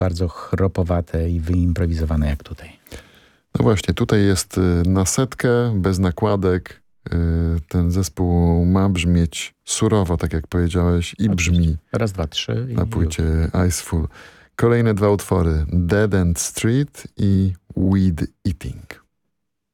bardzo chropowate i wyimprowizowane jak tutaj. No właśnie, tutaj jest na setkę, bez nakładek. Ten zespół ma brzmieć surowo, tak jak powiedziałeś, i brzmi. Raz, dwa, trzy. Na płycie Iceful. Kolejne dwa utwory: Dead End Street i Weed Eating.